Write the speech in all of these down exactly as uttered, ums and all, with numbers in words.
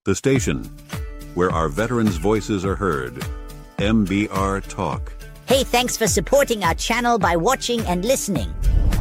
The station where our veterans' voices are heard. M B R Talk. Hey, thanks for supporting our channel by watching and listening.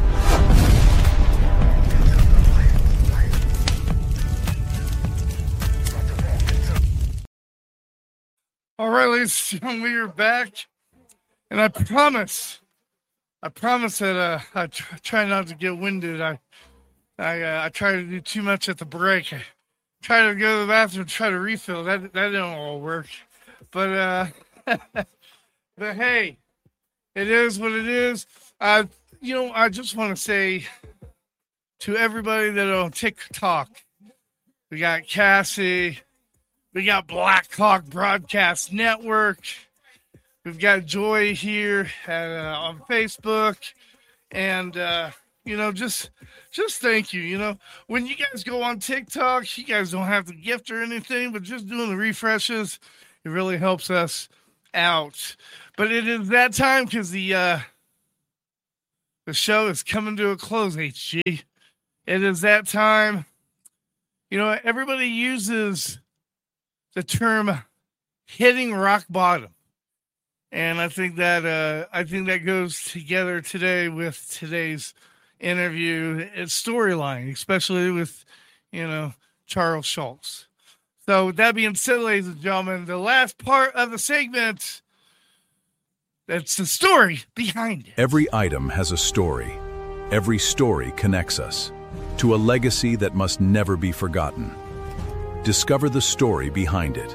All right, ladies and gentlemen, we are back. And I promise, I promise that uh, I tr- try not to get winded. I I, uh, I try to do too much at the break. I try to go to the bathroom, try to refill. That that don't all work. But uh, but hey, it is what it is. Uh, you know, I just want to say to everybody that on TikTok, we got Cassie, we got Black Hawk Broadcast Network, we've got Joy here at, uh, on Facebook, and uh, you know, just just thank you. You know, when you guys go on TikTok, you guys don't have to gift or anything, but just doing the refreshes, it really helps us out. But it is that time because the uh, the show is coming to a close, H G. It is that time. You know, everybody uses the term hitting rock bottom. And I think that uh, I think that goes together today with today's interview and storyline, especially with, you know, Charles Schulz. So with that being said, ladies and gentlemen, the last part of the segment, that's the story behind it. Every item has a story. Every story connects us to a legacy that must never be forgotten. Discover the story behind it.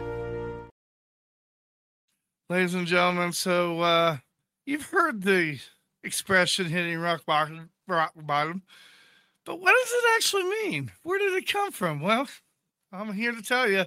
Ladies and gentlemen, so uh, you've heard the expression hitting rock bottom, rock bottom, but what does it actually mean? Where did it come from? Well, I'm here to tell you.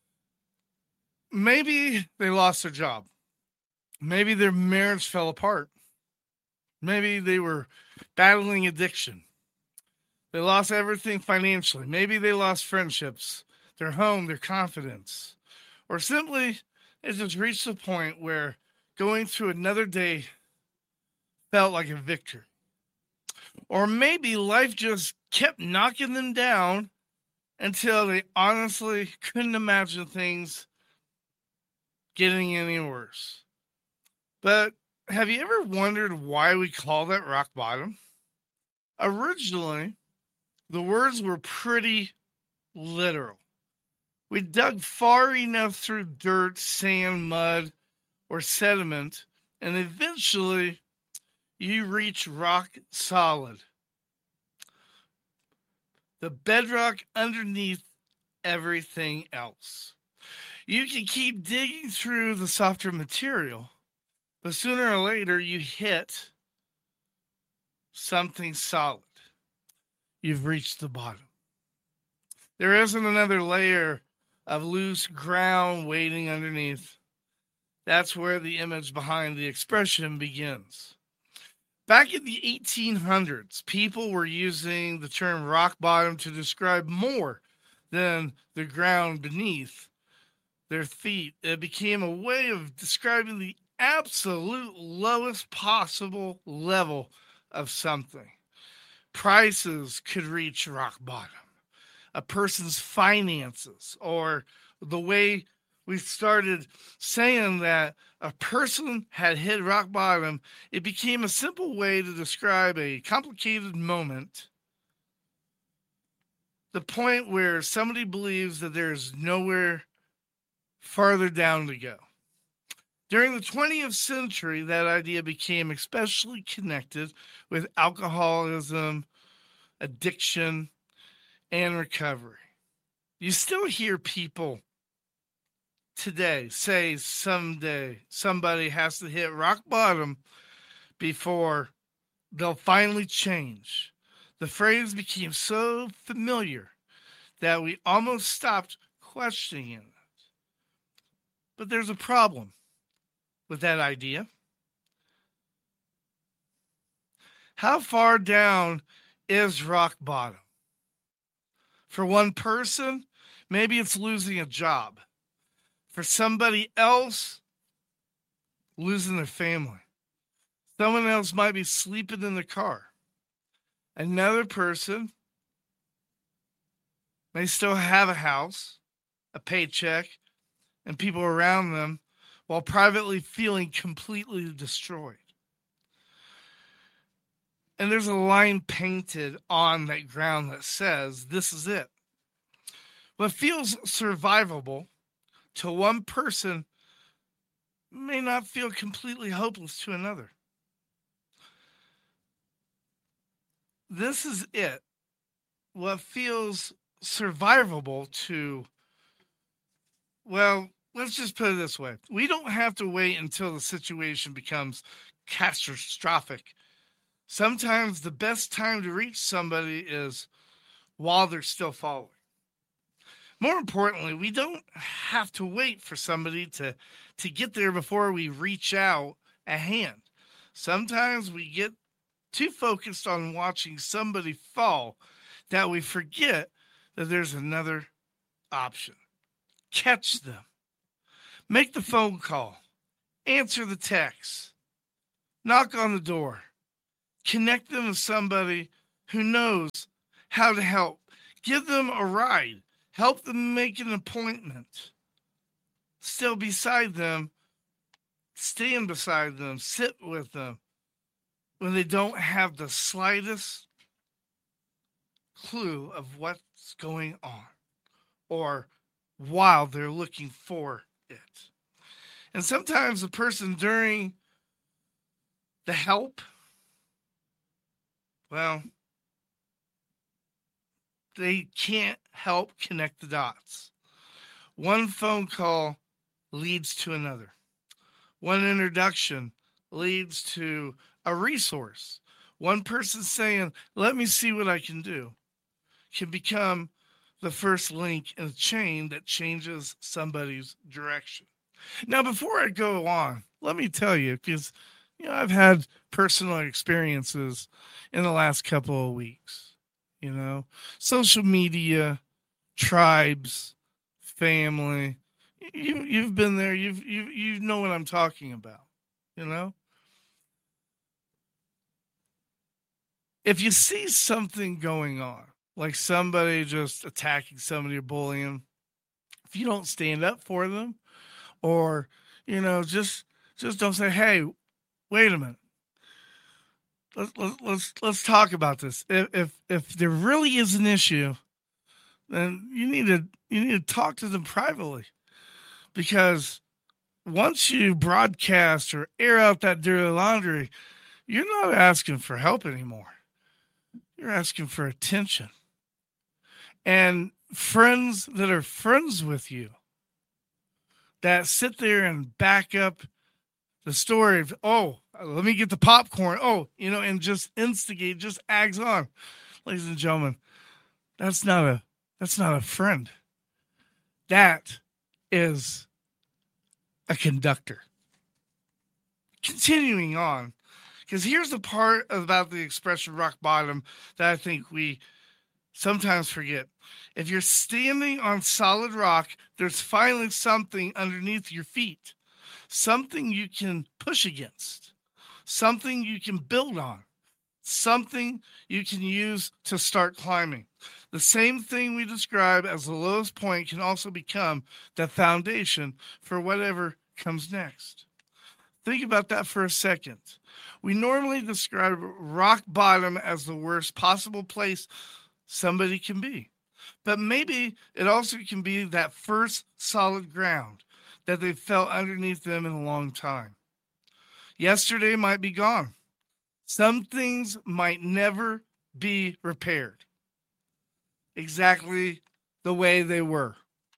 Maybe they lost their job. Maybe their marriage fell apart. Maybe they were battling addiction. They lost everything financially. Maybe they lost friendships, their home, their confidence, or simply it just reached a point where going through another day felt like a victory. Or maybe life just kept knocking them down until they honestly couldn't imagine things getting any worse. But have you ever wondered why we call that rock bottom? Originally, the words were pretty literal. We dug far enough through dirt, sand, mud, or sediment, and eventually you reach rock solid. The bedrock underneath everything else. You can keep digging through the softer material, but sooner or later you hit something solid. You've reached the bottom. There isn't another layer of loose ground waiting underneath. That's where the image behind the expression begins. Back in the eighteen hundreds, people were using the term rock bottom to describe more than the ground beneath their feet. It became a way of describing the absolute lowest possible level of something. Prices could reach rock bottom. A person's finances, or the way we started saying that a person had hit rock bottom, it became a simple way to describe a complicated moment. The point where somebody believes that there's nowhere farther down to go. During the twentieth century, that idea became especially connected with alcoholism, addiction, and recovery. You still hear people today say someday somebody has to hit rock bottom before they'll finally change. The phrase became so familiar that we almost stopped questioning it. But there's a problem with that idea. How far down is rock bottom? For one person, maybe it's losing a job. For somebody else, losing their family. Someone else might be sleeping in the car. Another person may still have a house, a paycheck, and people around them while privately feeling completely destroyed. And there's a line painted on that ground that says, this is it. What feels survivable to one person may not feel completely hopeless to another. This is it. What feels survivable to, well, let's just put it this way. We don't have to wait until the situation becomes catastrophic. Sometimes the best time to reach somebody is while they're still falling. More importantly, we don't have to wait for somebody to, to get there before we reach out a hand. Sometimes we get too focused on watching somebody fall that we forget that there's another option. Catch them. Make the phone call. Answer the text. Knock on the door. Connect them with somebody who knows how to help. Give them a ride. Help them make an appointment. Still beside them. Stand beside them. Sit with them when they don't have the slightest clue of what's going on or while they're looking for it. And sometimes the person during the help, well, they can't help connect the dots. One phone call leads to another. One introduction leads to a resource. One person saying, let me see what I can do, can become the first link in a chain that changes somebody's direction. Now, before I go on, let me tell you, because you know, I've had personal experiences in the last couple of weeks. You know, social media, tribes, family. You you've been there. You've you you know what I'm talking about. You know, if you see something going on, like somebody just attacking somebody or bullying, if you don't stand up for them, or you know, just just don't say, "Hey, wait a minute. Let's let's let's, let's talk about this." If, if if there really is an issue, then you need to you need to talk to them privately, because once you broadcast or air out that dirty laundry, you're not asking for help anymore. You're asking for attention. And friends that are friends with you that sit there and back up the story of, oh, let me get the popcorn. Oh, you know, and just instigate, just eggs on. Ladies and gentlemen, that's not a that's not a friend. That is a conductor. Continuing on, because here's the part about the expression rock bottom that I think we sometimes forget. If you're standing on solid rock, there's finally something underneath your feet. Something you can push against, something you can build on, something you can use to start climbing. The same thing we describe as the lowest point can also become the foundation for whatever comes next. Think about that for a second. We normally describe rock bottom as the worst possible place somebody can be, but maybe it also can be that first solid ground that they've felt underneath them in a long time. Yesterday might be gone. Some things might never be repaired exactly the way they were.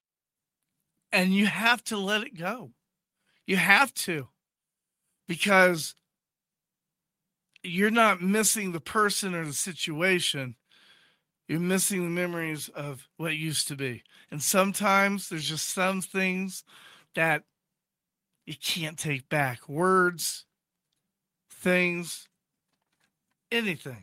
And you have to let it go. You have to. Because you're not missing the person or the situation. You're missing the memories of what used to be. And sometimes there's just some things that you can't take back. Words, things, anything.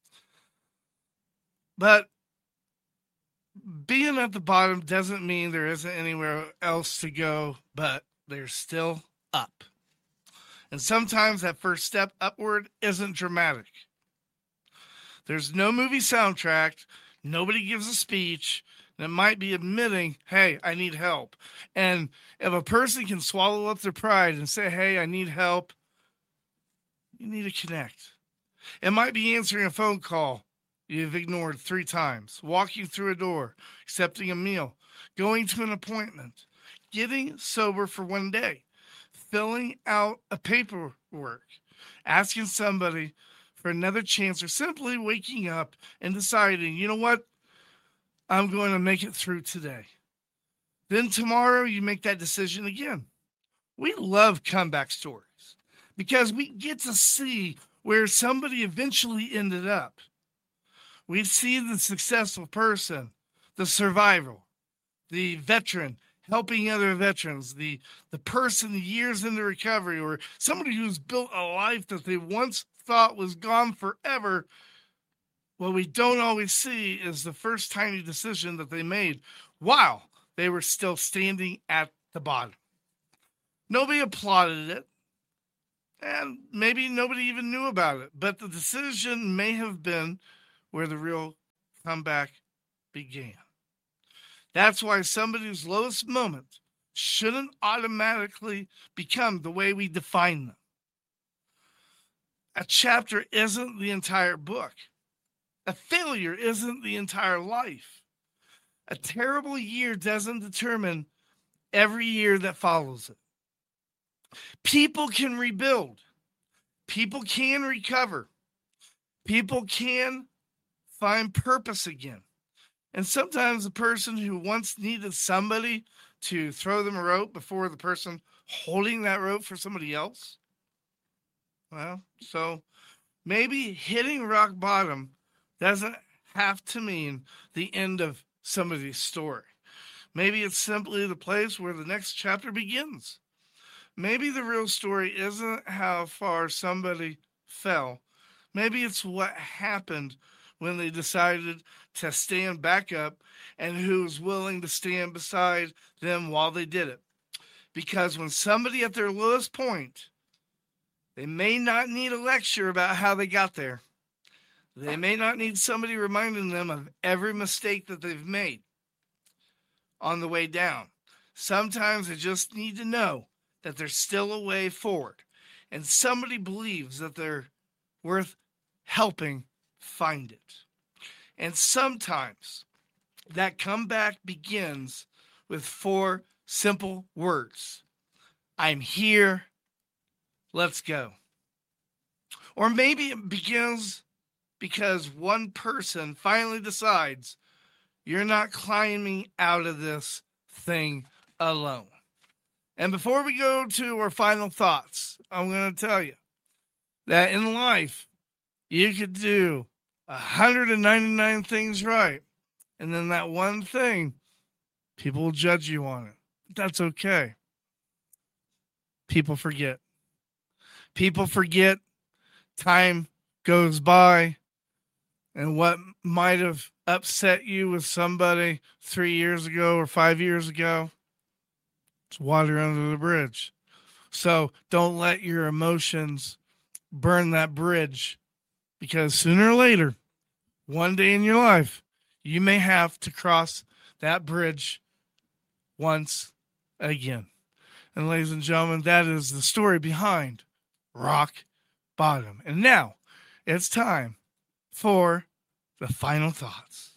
But being at the bottom doesn't mean there isn't anywhere else to go, but there's still up. And sometimes that first step upward isn't dramatic. There's no movie soundtrack. Nobody gives a speech. And it might be admitting, hey, I need help. And if a person can swallow up their pride and say, hey, I need help, you need to connect. It might be answering a phone call you've ignored three times, walking through a door, accepting a meal, going to an appointment, getting sober for one day, filling out a paperwork, asking somebody for another chance, or simply waking up and deciding, you know what, I'm going to make it through today. Then tomorrow you make that decision again. We love comeback stories because we get to see where somebody eventually ended up. We see the successful person, the survivor, the veteran helping other veterans, the, the person years into recovery, or somebody who's built a life that they once thought was gone forever. What we don't always see is the first tiny decision that they made while they were still standing at the bottom. Nobody applauded it, and maybe nobody even knew about it, but the decision may have been where the real comeback began. That's why somebody's lowest moment shouldn't automatically become the way we define them. A chapter isn't the entire book. A failure isn't the entire life. A terrible year doesn't determine every year that follows it. People can rebuild. People can recover. People can find purpose again. And sometimes the person who once needed somebody to throw them a rope before the person holding that rope for somebody else. Well, so maybe hitting rock bottom doesn't have to mean the end of somebody's story. Maybe it's simply the place where the next chapter begins. Maybe the real story isn't how far somebody fell. Maybe it's what happened when they decided to stand back up and who was willing to stand beside them while they did it. Because when somebody at their lowest point, they may not need a lecture about how they got there. They may not need somebody reminding them of every mistake that they've made on the way down. Sometimes they just need to know that there's still a way forward, and somebody believes that they're worth helping find it. And sometimes that comeback begins with four simple words. I'm here. Let's go. Or maybe it begins because one person finally decides you're not climbing out of this thing alone. And before we go to our final thoughts, I'm going to tell you that in life, you could do one hundred ninety-nine things right, and then that one thing, people will judge you on it. That's okay. People forget. People forget. Time goes by, and what might have upset you with somebody three years ago or five years ago, it's water under the bridge. So don't let your emotions burn that bridge, because sooner or later, one day in your life, you may have to cross that bridge once again. And ladies and gentlemen, that is the story behind Rock Bottom. And now it's time for the final thoughts.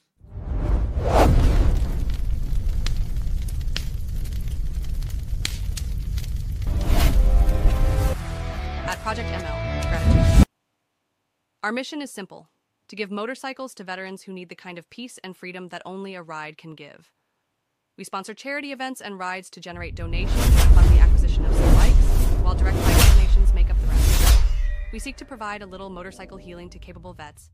At Project M L, gratitude. Our mission is simple: to give motorcycles to veterans who need the kind of peace and freedom that only a ride can give. We sponsor charity events and rides to generate donations and fund the acquisition of some bikes, while direct bike donations make up the rest. We seek to provide a little motorcycle healing to capable vets.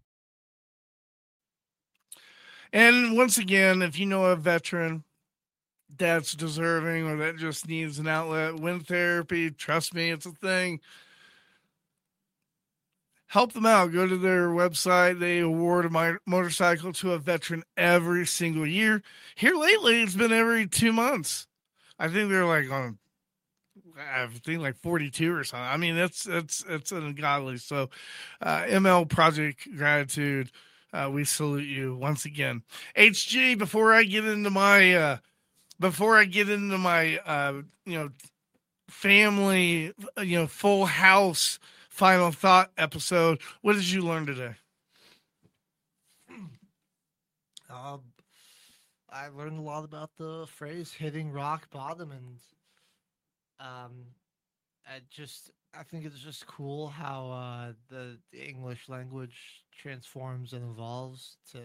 And once again, if you know a veteran that's deserving or that just needs an outlet, wind therapy, trust me, it's a thing. Help them out. Go to their website. They award a motorcycle to a veteran every single year. Here lately, it's been every two months. I think they're like on, I think like forty-two or something. I mean, that's, that's, it's ungodly. So uh, M L Project Gratitude, uh, we salute you once again. H G, before I get into my, uh, before I get into my, uh, you know, family, you know, full house final thought episode, what did you learn today? Um, I learned a lot about the phrase hitting rock bottom, and um, I just I think it's just cool how uh, the, the English language transforms and evolves to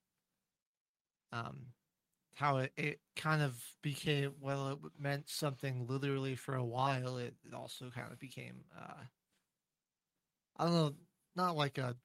um, how it, it kind of became, well, it meant something literally for a while. It, it also kind of became, uh, I don't know, not like a,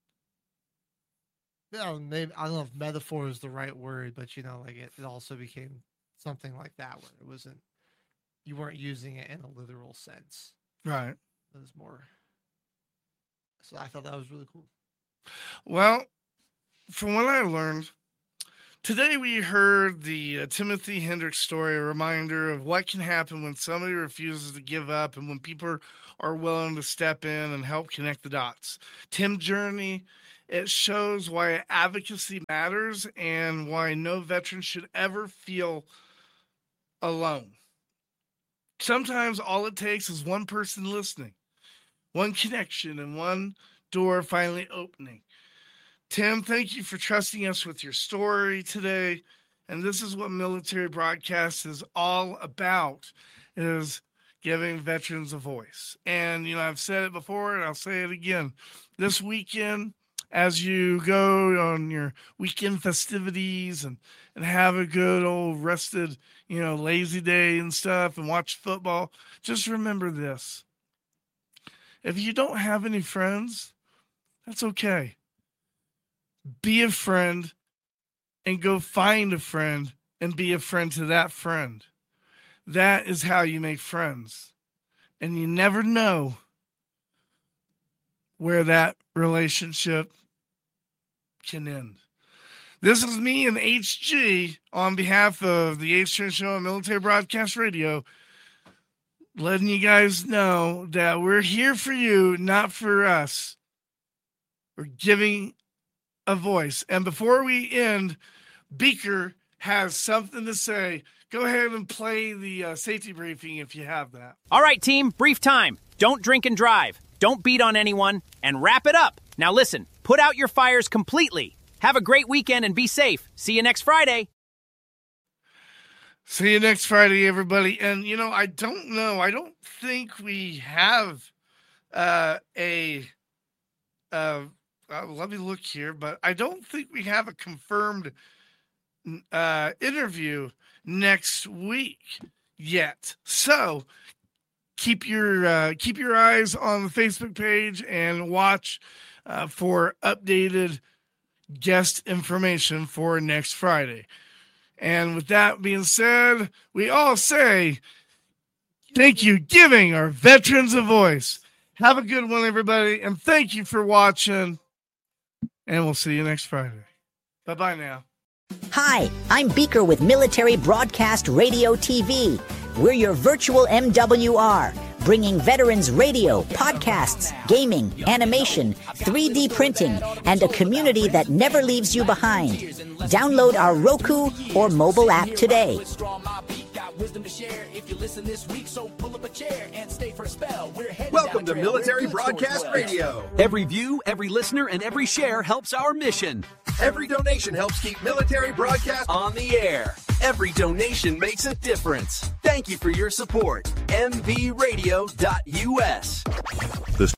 you know, maybe, I don't know if metaphor is the right word, but, you know, like it, it also became something like that where it wasn't, you weren't using it in a literal sense. Right. It was more. So I thought that was really cool. Well, from what I learned, today we heard the uh, Timothy Hendricks story, a reminder of what can happen when somebody refuses to give up and when people are willing to step in and help connect the dots. Tim's journey, it shows why advocacy matters and why no veteran should ever feel alone. Sometimes all it takes is one person listening, one connection, and one door finally opening. Tim, thank you for trusting us with your story today. And this is what Military Broadcast is all about, is giving veterans a voice. And, you know, I've said it before and I'll say it again. This weekend, as you go on your weekend festivities and, and have a good old rested, you know, lazy day and stuff and watch football, just remember this. If you don't have any friends, that's okay. Be a friend and go find a friend and be a friend to that friend. That is how you make friends. And you never know where that relationship can end. This is me and H G on behalf of the H G Show on Military Broadcast Radio, letting you guys know that we're here for you, not for us. We're giving a voice. And before we end, Beaker has something to say. Go ahead and play the uh, safety briefing if you have that. All right, team, brief time. Don't drink and drive. Don't beat on anyone. And wrap it up. Now listen, put out your fires completely. Have a great weekend and be safe. See you next Friday. See you next Friday, everybody. And, you know, I don't know. I don't think we have uh, a... Uh, uh, let me look here, but I don't think we have a confirmed uh, interview next week yet. So keep your uh, keep your eyes on the Facebook page and watch uh, for updated guest information for next Friday. And with that being said, we all say thank you, giving our veterans a voice. Have a good one, everybody, and thank you for watching. And we'll see you next Friday. Bye-bye now. Hi, I'm Beaker with Military Broadcast Radio T V. We're your virtual M W R, bringing veterans radio, podcasts, gaming, animation, three D printing, and a community that never leaves you behind. Download our Roku or mobile app today. Welcome to Military Broadcast Radio. Every view, every listener, and every share helps our mission. Every donation helps keep Military Broadcast on the air. Every donation makes a difference. Thank you for your support. M V radio dot U S. This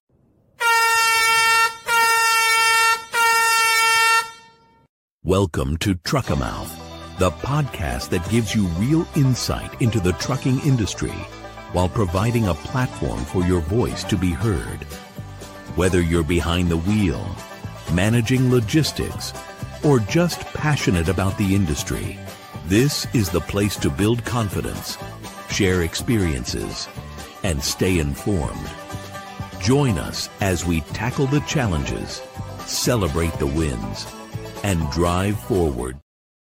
Welcome to Truckamouth, the podcast that gives you real insight into the trucking industry while providing a platform for your voice to be heard. Whether you're behind the wheel, managing logistics, or just passionate about the industry, this is the place to build confidence, share experiences, and stay informed. Join us as we tackle the challenges, celebrate the wins, and drive forward.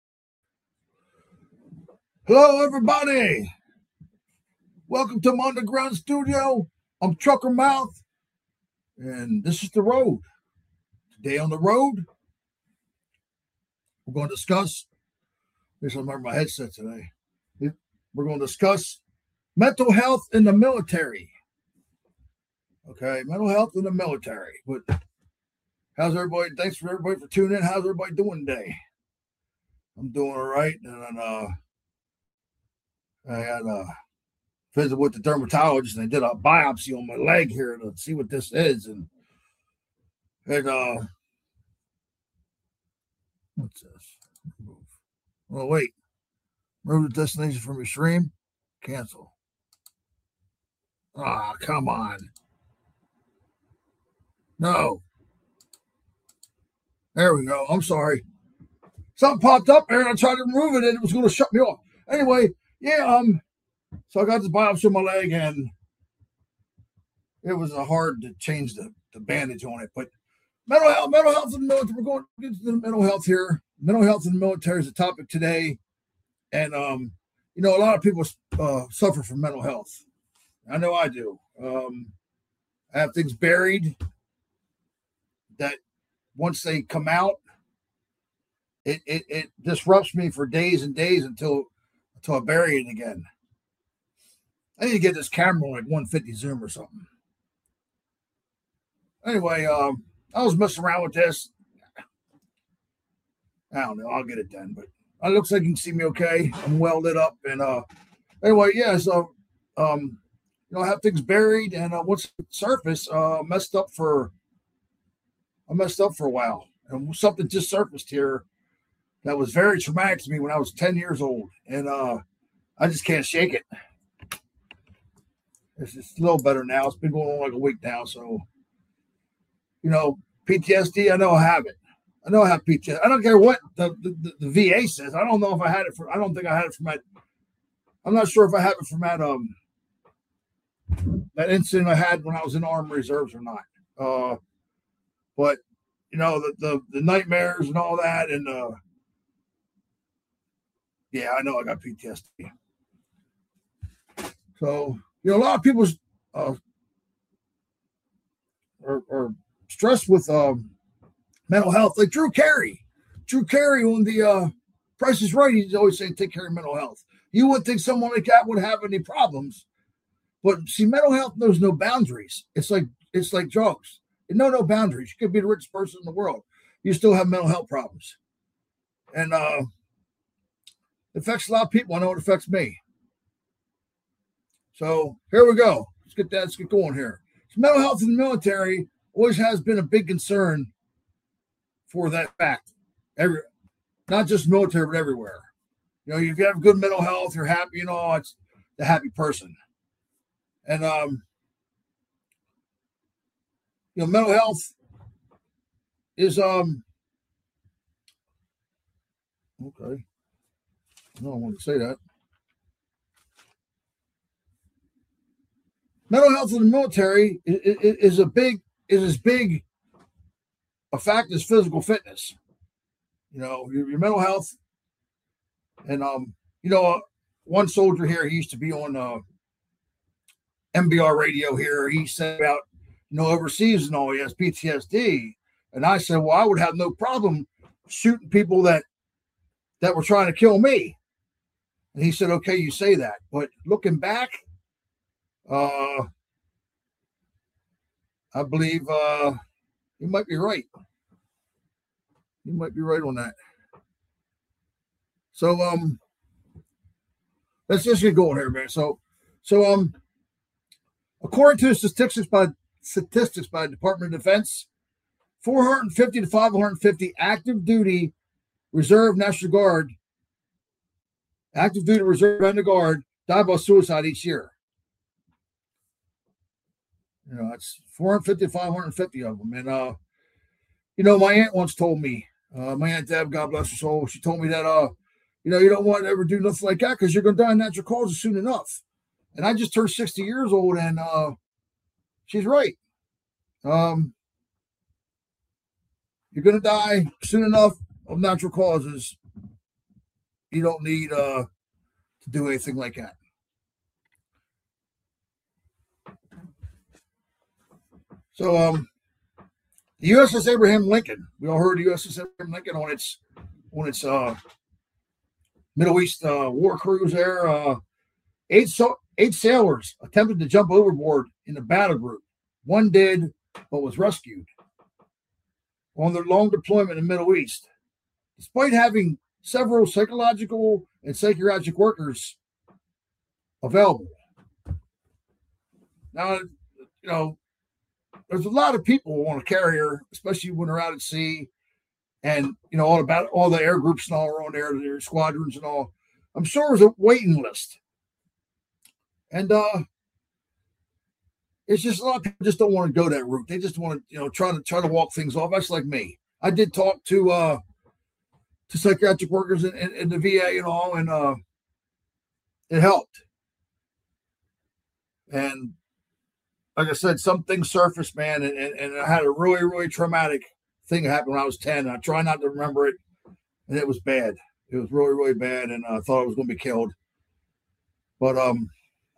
Hello, everybody. Welcome to my underground studio. I'm Trucker Mouth, and this is the road. Today on the road, We're going to discuss, at least I remember my headset today. We're going to discuss mental health in the military. Okay, mental health in the military. But how's everybody? Thanks for everybody for tuning in. How's everybody doing today? I'm doing all right. And uh, I had a visit with the dermatologist, and they did a biopsy on my leg here to see what this is. And, and uh, what's this? Oh, wait. Remove the destination from your stream. Cancel. Ah, oh, come on. No. There we go. I'm sorry. Something popped up there and I tried to remove it and it was going to shut me off. Anyway, yeah, um, so I got this biopsy on my leg and it was uh, hard to change the, the bandage on it. But mental health, mental health in the military, we're going into the mental health here. Mental health in the military is a topic today. And, um, you know, a lot of people uh, suffer from mental health. I know I do. Um, I have things buried that once they come out, it, it, it disrupts me for days and days until until I bury it again. I need to get this camera like one fifty zoom or something. Anyway, um, I was messing around with this. I don't know. I'll get it done, but it looks like you can see me okay. I'm well lit up. And uh, anyway, yeah, so, um, you know, I have things buried. And uh, once the surface, uh, messed up for, I messed up for a while. And something just surfaced here that was very traumatic to me when I was ten years old. And uh, I just can't shake it. It's just a little better now. It's been going on like a week now. So, you know, P T S D, I know I have it. I know I have P T S D. I don't care what the, the, the V A says. I don't know if I had it for, I don't think I had it from that. I'm not sure if I had it from that, um, that incident I had when I was in Army Reserves or not. Uh, but, you know, the, the, the nightmares and all that. And, uh, yeah, I know I got P T S D. So, you know, a lot of people uh, are, are stressed with um, mental health. Like Drew Carey. Drew Carey on the uh, Price is Right, he's always saying take care of mental health. You wouldn't think someone like that would have any problems. But see, mental health knows no boundaries. It's like it's like drugs. It knows no boundaries. You could be the richest person in the world. You still have mental health problems. And uh, it affects a lot of people. I know it affects me. So here we go. Let's get that. Let's get going here. So mental health in the military always has been a big concern for that fact. Every, not just military, but everywhere. You know, if you have good mental health, you're happy, you know, it's the happy person. And, um, you know, mental health is, um, okay. No, I want to say that. Mental health in the military is, is a big, is as big a fact as physical fitness. You know, your, your mental health. And, um, you know, uh, one soldier here, he used to be on uh, M B R radio here. He said about, you know, overseas and all, he has P T S D. And I said, well, I would have no problem shooting people that that were trying to kill me. And he said, okay, you say that. But looking back, uh, I believe uh, you might be right. You might be right on that. So, um, let's just get going here, man. So, so, um, according to statistics by statistics by the Department of Defense, four hundred fifty to five hundred fifty active duty reserve National Guard, active duty reserve and the Guard die by suicide each year. You know, it's four hundred fifty to five hundred fifty of them. And, uh, you know, my aunt once told me, uh, my Aunt Deb, God bless her soul, she told me that, uh, you know, you don't want to ever do nothing like that because you're going to die of natural causes soon enough. And I just turned sixty years old, and uh, she's right. Um, you're going to die soon enough of natural causes. You don't need uh, to do anything like that. So, um, the U S S Abraham Lincoln. We all heard the U S S Abraham Lincoln on its when it's uh, Middle East uh, war cruise there. Uh, eight, so, eight sailors attempted to jump overboard in the battle group. One did, but was rescued on their long deployment in the Middle East. Despite having several psychological and psychiatric workers available. Now, you know, there's a lot of people on a carrier, especially when they're out at sea, and you know all about all the air groups and all are on there, their squadrons and all. I'm sure there's a waiting list, and uh, it's just a lot of people just don't want to go that route. They just want to, you know, try to try to walk things off. That's like me. I did talk to uh, to psychiatric workers in, in, in the V A and all, and uh, it helped. And like I said, some things surfaced, man, and, and, and I had a really, really traumatic thing happen when I was ten. And I try not to remember it, and it was bad. It was really, really bad, and I thought I was going to be killed. But um,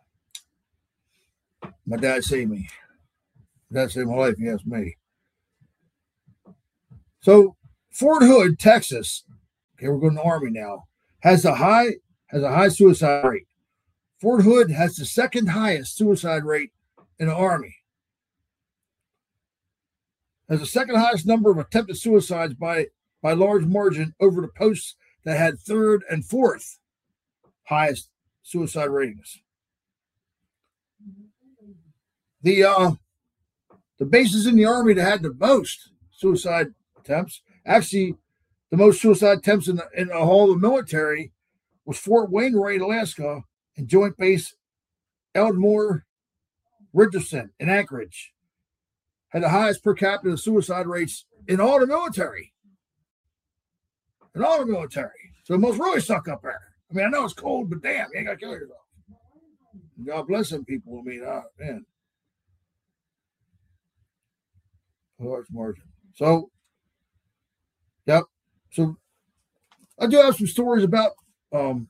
my dad saved me. My dad saved my life. He asked me. So Fort Hood, Texas. Okay, we're going to the Army now. Has a high has a high suicide rate. Fort Hood has the second highest suicide rate in the Army. Has the second highest number of attempted suicides by by large margin over the posts that had third and fourth highest suicide ratings. The uh, the bases in the Army that had the most suicide attempts, actually, the most suicide attempts in the, in the whole of the military was Fort Wainwright, Alaska, and Joint Base Eldmore Richardson in Anchorage. Had the highest per capita suicide rates in all the military. In all the military. So it must really suck up there. I mean, I know it's cold, but damn, you ain't got to kill yourself. God bless them people. I mean, uh, man. Large margin. So, yep. So, I do have some stories about um,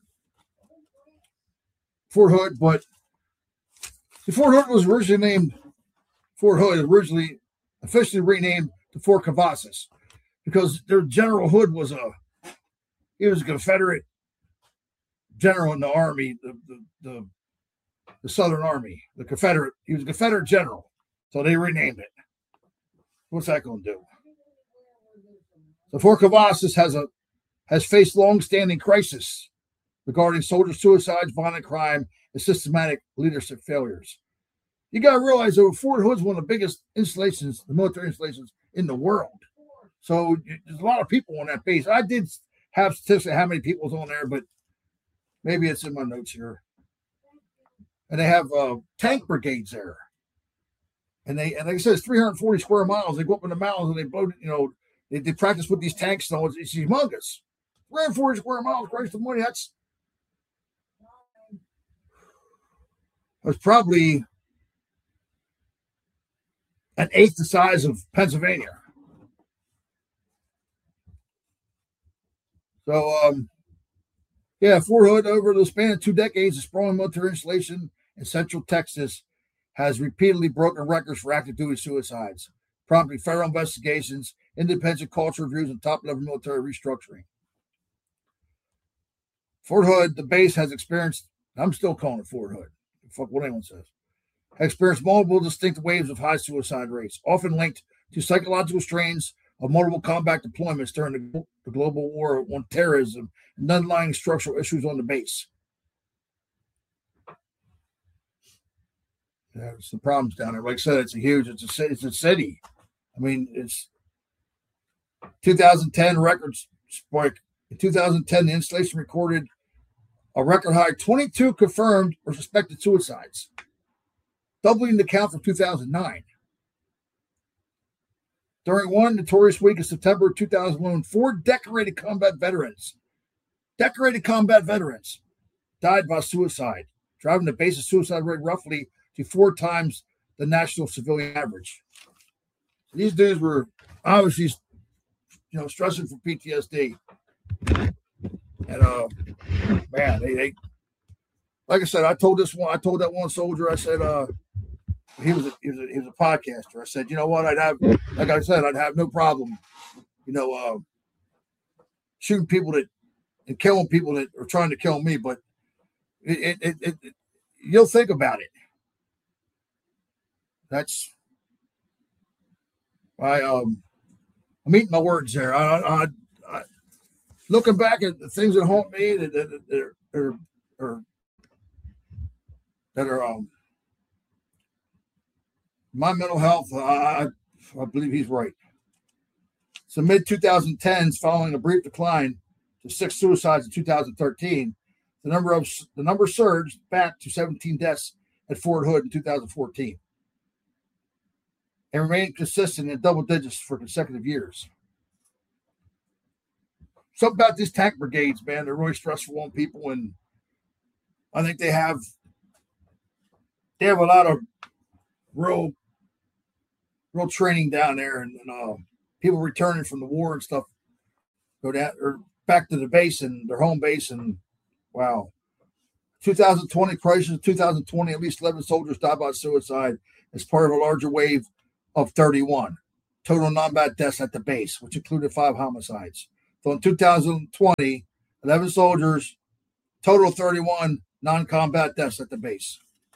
Fort Hood, but the Fort Hood was originally named Fort Hood, originally officially renamed to Fort Cavazos because their General Hood was a he was a Confederate general in the Army, the the, the the Southern Army, the Confederate. He was a Confederate general, so they renamed it. What's that going to do? So Fort Cavazos has a has faced long-standing crisis regarding soldier suicides, violent crime, and systematic leadership failures. You got to realize that Fort Hood's one of the biggest installations, the military installations in the world. So there's a lot of people on that base. I did have statistics how many people's on there, but maybe it's in my notes here. And they have uh, tank brigades there. And they, and like I said, it's three hundred forty square miles. They go up in the mountains and they blow, you know, they, they practice with these tanks. So it's, it's humongous. three hundred forty square miles, Christ of money. That's, that's probably an eighth the size of Pennsylvania. So, um, yeah, Fort Hood, over the span of two decades, a sprawling military installation in Central Texas has repeatedly broken records for active duty suicides, prompting federal investigations, independent culture reviews, and top-level military restructuring. Fort Hood, the base, has experienced, I'm still calling it Fort Hood, fuck what anyone says, has experienced multiple distinct waves of high suicide rates, often linked to psychological strains of multiple combat deployments during the, the global war on terrorism and underlying structural issues on the base. Yeah, it's the problems down there. Like I said, it's a huge, it's a, it's a city. I mean, it's two thousand ten records spike. In two thousand ten, the installation recorded a record high twenty-two confirmed or suspected suicides, doubling the count from two thousand nine. During one notorious week in September two thousand one, four decorated combat veterans, decorated combat veterans, died by suicide, driving the base of suicide rate roughly to four times the national civilian average. These dudes were obviously, you know, stressing from P T S D. And uh, man, they, they, like I said, I told this one, I told that one soldier, I said, uh, he was a, he was a, he was a podcaster. I said, you know what, I'd have, like I said, I'd have no problem, you know, uh, shooting people that and killing people that are trying to kill me, but it, it, it, it you'll think about it. That's I um I'm eating my words there. I, I, I looking back at the things that haunt me that that, that are, are that are um my mental health. I I believe he's right. So mid twenty tens, following a brief decline to six suicides in two thousand thirteen, the number of the number surged back to seventeen deaths at Fort Hood in two thousand fourteen, and remained consistent in double digits for consecutive years. Something about these tank brigades, man, they're really stressful on people, and I think they have they have a lot of real real training down there, and, and uh, people returning from the war and stuff go down or back to the base and their home base, and wow. two thousand twenty crisis, two thousand twenty, at least eleven soldiers died by suicide as part of a larger wave of thirty-one total non-combat deaths at the base, which included five homicides. So in two thousand twenty, eleven soldiers, total thirty-one non-combat deaths at the base.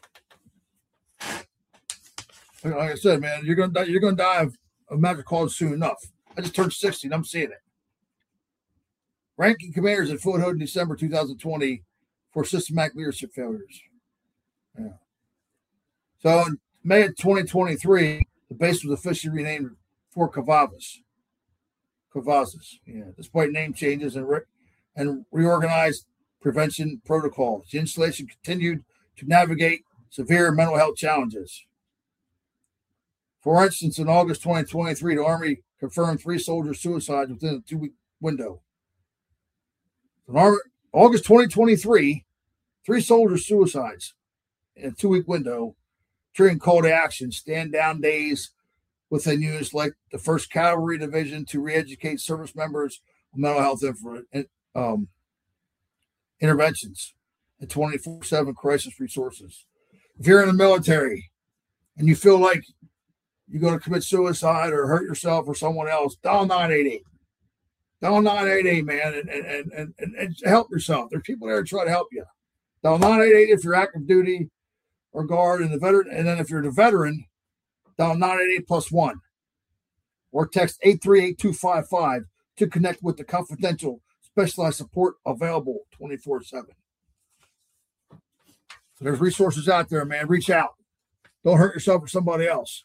Like I said, man, you're gonna die, you're gonna die of, of magic calls soon enough. I just turned sixty and I'm seeing it. Ranking commanders at Fort Hood in December two thousand twenty for systematic leadership failures. Yeah. So in May of twenty twenty-three, the base was officially renamed Fort Cavazos. Cavazos, yeah. Despite name changes and re- and reorganized prevention protocols, the installation continued to navigate severe mental health challenges. For instance, in August twenty twenty-three, the Army confirmed three soldier suicides within a two-week window. In August twenty twenty-three, three soldier suicides in a two-week window, triggering call to action, stand-down days within units like the first Cavalry Division to re-educate service members on mental health infra- um, interventions and twenty-four seven crisis resources. If you're in the military and you feel like you're going to commit suicide or hurt yourself or someone else, dial nine eight eight. Dial nine eight eight, man, and, and, and, and, and help yourself. There's people there to try to help you. Dial nine eight eight if you're active duty or guard, and the veteran. And then if you're the veteran, dial nine eight eight plus one. Or text eight three eight two five five to connect with the confidential specialized support available twenty-four seven. So there's resources out there, man. Reach out. Don't hurt yourself or somebody else.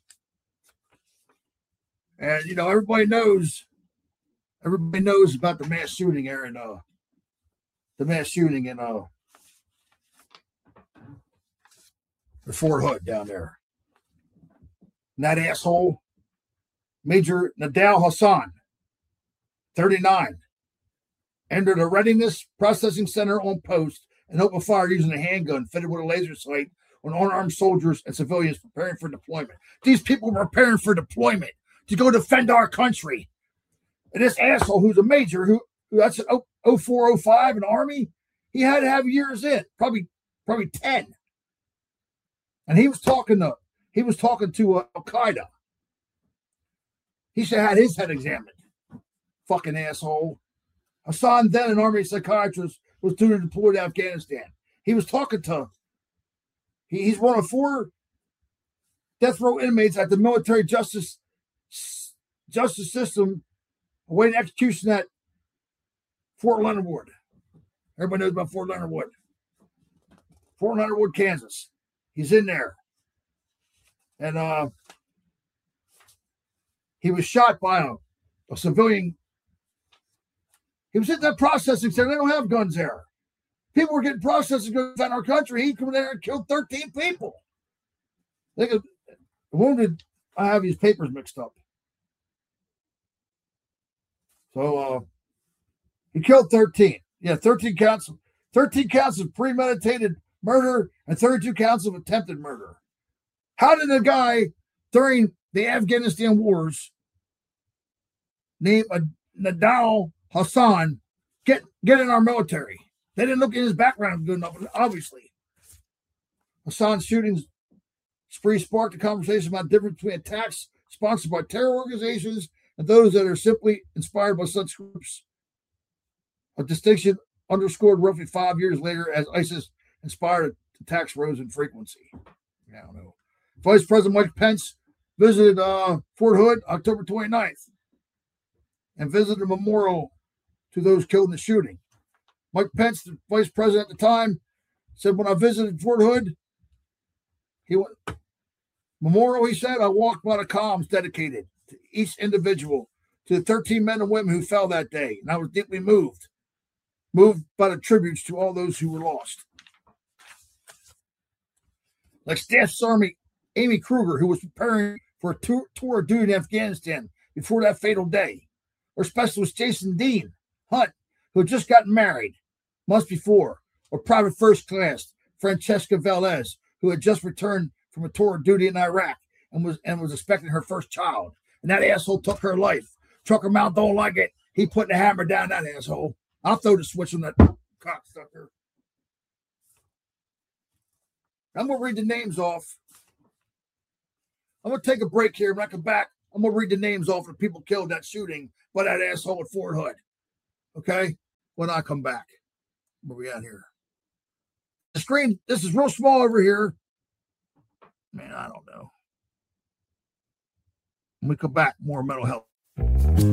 And, you know, everybody knows, everybody knows about the mass shooting here in, uh, the mass shooting in, uh, the Fort Hood down there. And that asshole, Major Nadal Hassan, thirty-nine, entered a readiness processing center on post and opened fire using a handgun fitted with a laser sight on unarmed soldiers and civilians preparing for deployment. These people were preparing for deployment to go defend our country. And this asshole who's a major, who, who that's an oh four oh five in the Army, he had to have years in, probably probably ten. And he was talking to he was talking to uh, Al Qaeda. He should have had his head examined. Fucking asshole. Hassan, then an Army psychiatrist, was due to deploy to Afghanistan. He was talking to he, he's one of four death row inmates at the military justice justice system awaiting execution at Fort Leonard Wood. Everybody knows about Fort Leonard Wood. Fort Leonard Wood, Kansas. He's in there. And uh, he was shot by a, a civilian. He was at that processing center. They don't have guns there. People were getting processed to go defend our country. He came there and killed thirteen people. They could, wounded, I have his papers mixed up. So uh, he killed thirteen. Yeah, thirteen counts. thirteen counts of premeditated murder and thirty-two counts of attempted murder. How did a guy during the Afghanistan wars named Nadal Hassan get, get in our military? They didn't look at his background good enough, obviously. Hassan's shootings spree sparked a conversation about the difference between attacks sponsored by terror organizations and those that are simply inspired by such groups a distinction underscored roughly five years later as ISIS inspired attacks rose in frequency. I don't know. Vice President Mike Pence visited uh, Fort Hood October twenty-ninth and visited a memorial to those killed in the shooting. Mike Pence, the vice president at the time, said, when I visited Fort Hood, he went, memorial, he said, I walked by the columns dedicated to each individual, to the thirteen men and women who fell that day, and I was deeply moved, moved by the tributes to all those who were lost. Like Staff Sergeant Amy Kruger, who was preparing for a tour, tour of duty in Afghanistan before that fatal day. Or Specialist Jason Dean Hunt, who had just gotten married months before. Or Private First Class Francesca Velez, who had just returned from a tour of duty in Iraq and was and was expecting her first child. And that asshole took her life. Trucker Mount don't like it. He put the hammer down that asshole. I'll throw the switch on that cocksucker. I'm going to read the names off. I'm going to take a break here. When I come back, I'm going to read the names off of the people killed in that shooting by that asshole at Fort Hood. Okay? When I come back. Where we at here? The screen, this is real small over here. Man, I don't know. When we come back, more mental health.